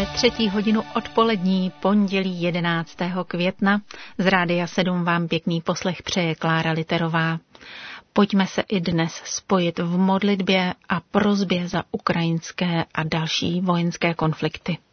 Posloucháte 3. hodinu odpolední pondělí 11. května. Z Rádia 7 vám pěkný poslech přeje Klára Literová. Pojďme se i dnes spojit v modlitbě a prosbě za ukrajinské a další vojenské konflikty.